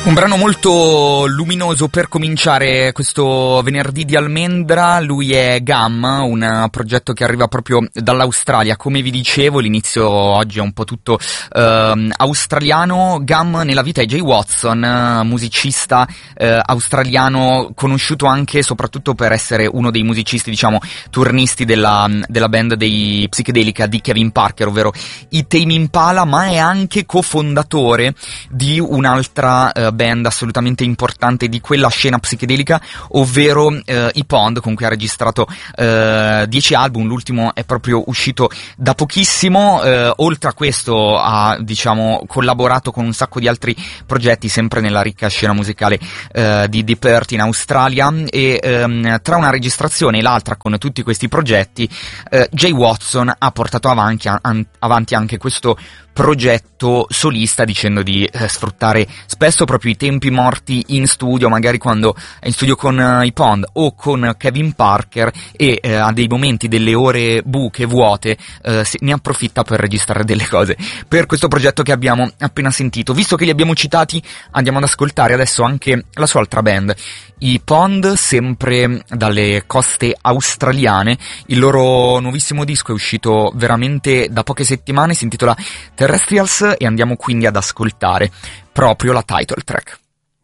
Un brano molto luminoso per cominciare questo venerdì di Almendra. Lui è Gam, un progetto che arriva proprio dall'Australia. Come vi dicevo, l'inizio oggi è un po' tutto australiano. Gam nella vita è Jay Watson, musicista australiano, conosciuto anche e soprattutto per essere uno dei musicisti, diciamo, turnisti della band dei Psychedelica di Kevin Parker, ovvero i Tame Impala, ma è anche cofondatore di un'altra band assolutamente importante di quella scena psichedelica, ovvero i Pond, con cui ha registrato 10 album. L'ultimo è proprio uscito da pochissimo. Oltre a questo ha, diciamo, collaborato con un sacco di altri progetti sempre nella ricca scena musicale di Deep Earth in Australia, e tra una registrazione e l'altra, con tutti questi progetti, Jay Watson ha portato avanti anche questo progetto solista, dicendo di sfruttare spesso proprio i tempi morti in studio, magari quando è in studio con i Pond o con Kevin Parker, e a dei momenti, delle ore buche, vuote, ne approfitta per registrare delle cose per questo progetto che abbiamo appena sentito. Visto che li abbiamo citati, andiamo ad ascoltare adesso anche la sua altra band, i Pond, sempre dalle coste australiane. Il loro nuovissimo disco è uscito veramente da poche settimane, si intitola Terrestrials, e andiamo quindi ad ascoltare proprio la title track.